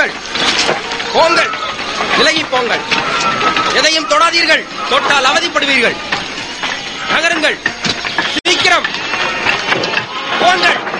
போங்கள் போங்கள், விலகி போங்கள். எதையும் தொடாதீர்கள், தொட்டால் அவதிப்படுவீர்கள். நகருங்கள், சீக்கிரம் போங்கள்.